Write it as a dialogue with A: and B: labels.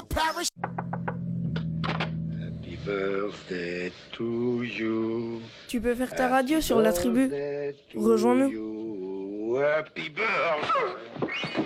A: Happy birthday to you.
B: Tu peux faire ta radio sur la tribu. Rejoins-nous.
A: Happy birthday.